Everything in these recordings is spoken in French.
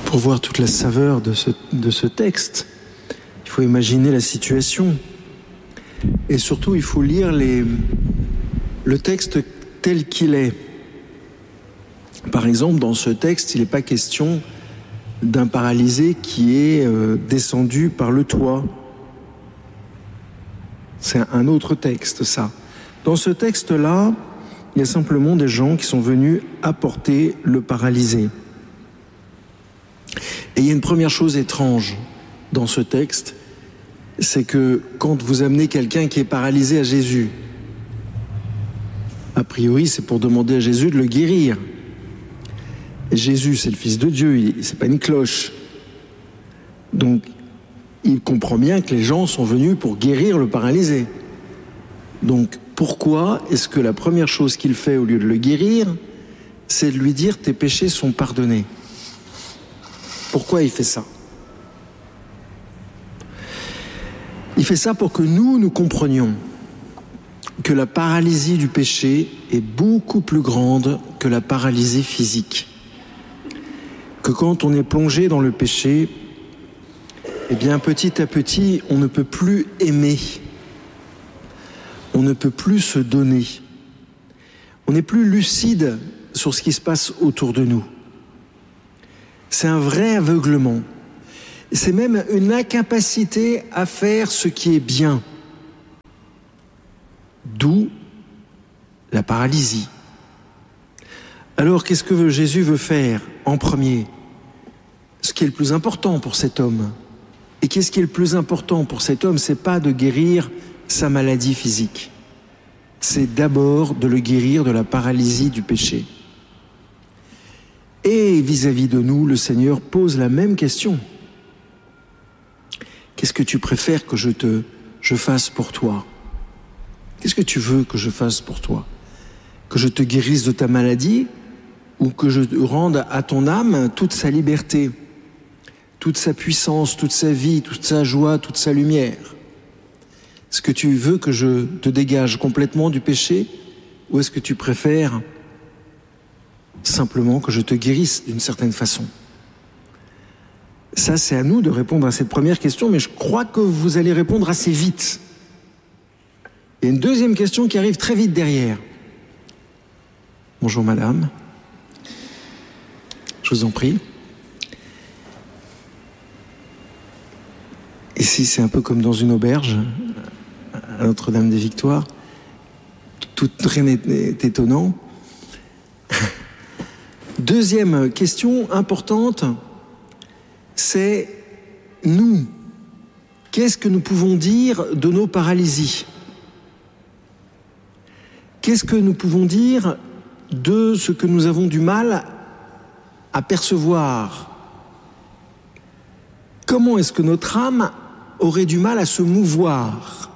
Pour voir toute la saveur de ce texte, il faut imaginer la situation. Et surtout, il faut lire le texte tel qu'il est. Par exemple, dans ce texte, il n'est pas question d'un paralysé qui est descendu par le toit. C'est un autre texte, ça. Dans ce texte-là, il y a simplement des gens qui sont venus apporter le paralysé. Et il y a une première chose étrange dans ce texte, c'est que quand vous amenez quelqu'un qui est paralysé à Jésus, a priori, c'est pour demander à Jésus de le guérir. Et Jésus, c'est le Fils de Dieu, c'est pas une cloche. Donc, il comprend bien que les gens sont venus pour guérir le paralysé. Donc, pourquoi est-ce que la première chose qu'il fait au lieu de le guérir, c'est de lui dire « tes péchés sont pardonnés ». Pourquoi il fait ça? Il fait ça pour que nous comprenions que la paralysie du péché est beaucoup plus grande que la paralysie physique. Que quand on est plongé dans le péché, eh bien petit à petit, on ne peut plus aimer. On ne peut plus se donner. On n'est plus lucide sur ce qui se passe autour de nous. C'est un vrai aveuglement. C'est même une incapacité à faire ce qui est bien. D'où la paralysie. Alors, qu'est-ce que Jésus veut faire en premier? Ce qui est le plus important pour cet homme. Et qu'est-ce qui est le plus important pour cet homme? C'est pas de guérir sa maladie physique. C'est d'abord de le guérir de la paralysie du péché. Et vis-à-vis de nous, le Seigneur pose la même question. Qu'est-ce que tu préfères que je fasse pour toi? Qu'est-ce que tu veux que je fasse pour toi? Que je te guérisse de ta maladie ou que je rende à ton âme toute sa liberté, toute sa puissance, toute sa vie, toute sa joie, toute sa lumière? Est-ce que tu veux que je te dégage complètement du péché ou est-ce que tu préfères simplement que je te guérisse d'une certaine façon? Ça, c'est à nous de répondre à cette première question, mais je crois que vous allez répondre assez vite. Il y a une deuxième question qui arrive très vite derrière. Bonjour madame. Je vous en prie. Ici, c'est un peu comme dans une auberge, à Notre-Dame-des-Victoires. Rien n'est étonnant. Deuxième question importante, c'est nous. Qu'est-ce que nous pouvons dire de nos paralysies? Qu'est-ce que nous pouvons dire de ce que nous avons du mal à percevoir? Comment est-ce que notre âme aurait du mal à se mouvoir?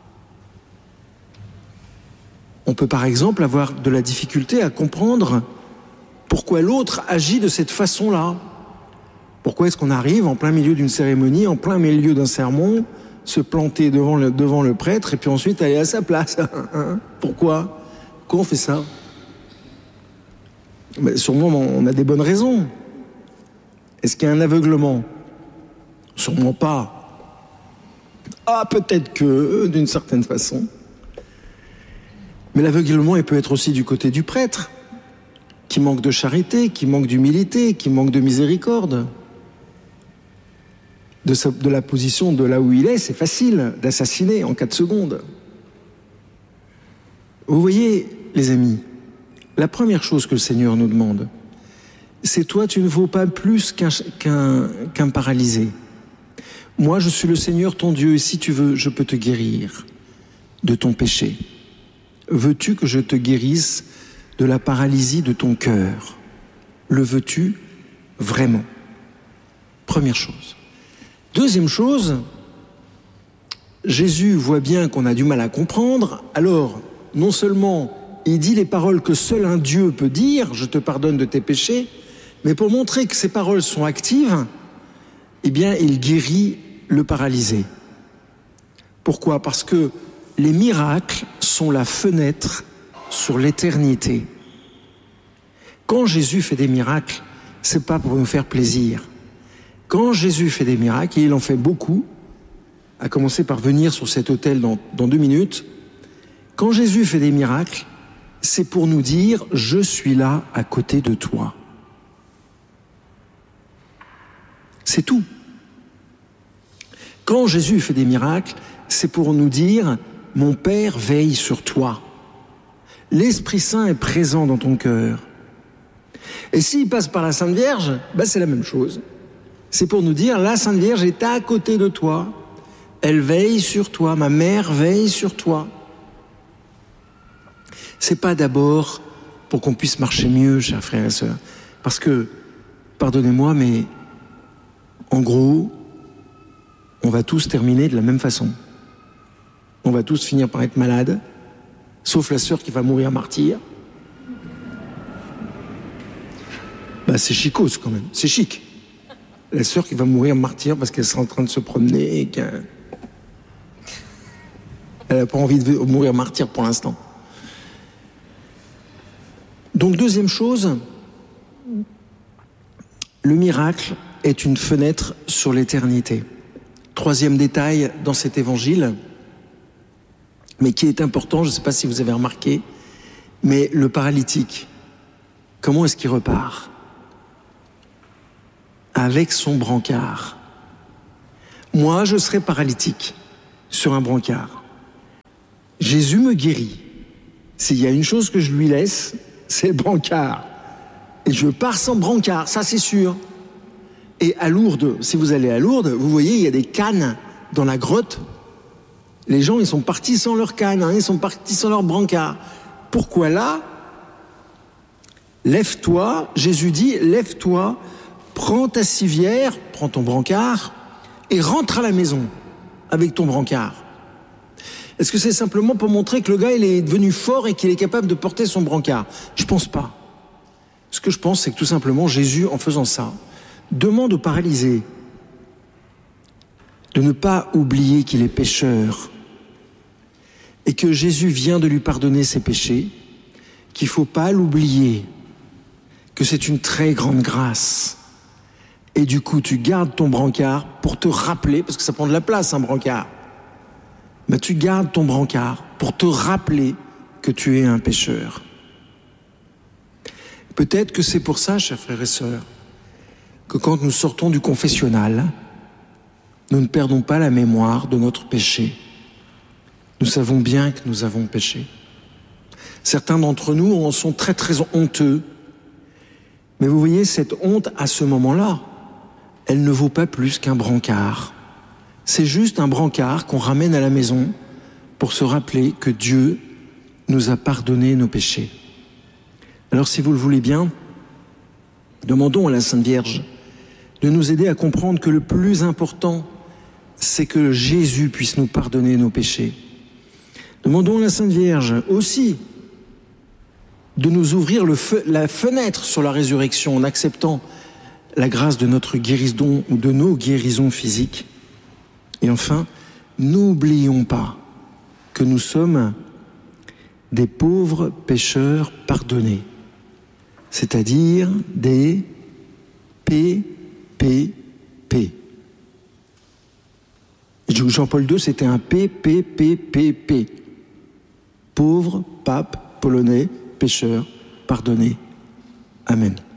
On peut par exemple avoir de la difficulté à comprendre pourquoi l'autre agit de cette façon-là. Pourquoi est-ce qu'on arrive en plein milieu d'une cérémonie, en plein milieu d'un sermon, se planter devant le prêtre et puis ensuite aller à sa place? Pourquoi on fait ça? Mais sûrement on a des bonnes raisons. Est-ce qu'il y a un aveuglement? Sûrement pas. Ah, peut-être que, d'une certaine façon. Mais l'aveuglement, il peut être aussi du côté du prêtre, qui manque de charité, qui manque d'humilité, qui manque de miséricorde. De la position de là où il est, c'est facile d'assassiner en 4 secondes. Vous voyez, les amis, la première chose que le Seigneur nous demande, c'est toi, tu ne vaux pas plus qu'un paralysé. Moi, je suis le Seigneur ton Dieu, et si tu veux, je peux te guérir de ton péché. Veux-tu que je te guérisse de la paralysie de ton cœur? Le veux-tu vraiment? Première chose. Deuxième chose, Jésus voit bien qu'on a du mal à comprendre, alors non seulement il dit les paroles que seul un Dieu peut dire, je te pardonne de tes péchés, mais pour montrer que ces paroles sont actives, eh bien il guérit le paralysé. Pourquoi? Parce que les miracles sont la fenêtre sur l'éternité. Quand Jésus fait des miracles, c'est pas pour nous faire plaisir. Quand Jésus fait des miracles, et il en fait beaucoup, à commencer par venir sur cet autel dans 2 minutes, quand Jésus fait des miracles, c'est pour nous dire « Je suis là à côté de toi ». C'est tout. Quand Jésus fait des miracles, c'est pour nous dire « Mon Père veille sur toi ». L'Esprit Saint est présent dans ton cœur. Et s'il passe par la Sainte Vierge, c'est la même chose. C'est pour nous dire « La Sainte Vierge est à côté de toi. Elle veille sur toi. Ma mère veille sur toi. » C'est pas d'abord pour qu'on puisse marcher mieux, chers frères et sœurs. Parce que, pardonnez-moi, mais en gros, on va tous terminer de la même façon. On va tous finir par être malades, sauf la sœur qui va mourir martyre. C'est chicos quand même, c'est chic. La sœur qui va mourir martyre parce qu'elle sera en train de se promener et qu'elle n'a pas envie de mourir martyre pour l'instant. Donc, deuxième chose, le miracle est une fenêtre sur l'éternité. Troisième détail dans cet évangile, mais qui est important, je ne sais pas si vous avez remarqué, mais le paralytique, comment est-ce qu'il repart? Avec son brancard. Moi, je serai paralytique sur un brancard. Jésus me guérit. S'il y a une chose que je lui laisse, c'est le brancard. Et je pars sans brancard, ça c'est sûr. Et à Lourdes, si vous allez à Lourdes, vous voyez, il y a des cannes dans la grotte. Les gens, ils sont partis sans leur canne, ils sont partis sans leur brancard. Pourquoi là? Lève-toi, Jésus dit, lève-toi, prends ta civière, prends ton brancard et rentre à la maison avec ton brancard. Est-ce que c'est simplement pour montrer que le gars, il est devenu fort et qu'il est capable de porter son brancard? Je pense pas. Ce que je pense, c'est que tout simplement, Jésus, en faisant ça, demande au paralysé de ne pas oublier qu'il est pécheur et que Jésus vient de lui pardonner ses péchés, qu'il ne faut pas l'oublier, que c'est une très grande grâce. Et du coup, tu gardes ton brancard pour te rappeler, parce que ça prend de la place, un brancard. Mais tu gardes ton brancard pour te rappeler que tu es un pécheur. Peut-être que c'est pour ça, chers frères et sœurs, que quand nous sortons du confessionnal, nous ne perdons pas la mémoire de notre péché. Nous savons bien que nous avons péché. Certains d'entre nous en sont très très honteux. Mais vous voyez, cette honte, à ce moment-là, elle ne vaut pas plus qu'un brancard. C'est juste un brancard qu'on ramène à la maison pour se rappeler que Dieu nous a pardonné nos péchés. Alors si vous le voulez bien, demandons à la Sainte Vierge de nous aider à comprendre que le plus important, c'est que Jésus puisse nous pardonner nos péchés. Demandons à la Sainte Vierge aussi de nous ouvrir la fenêtre sur la résurrection en acceptant la grâce de notre guérison ou de nos guérisons physiques. Et enfin, n'oublions pas que nous sommes des pauvres pécheurs pardonnés, c'est-à-dire des PPP. Jean-Paul II, c'était un PPPPP. Pauvre pape polonais, pécheur pardonné. Amen.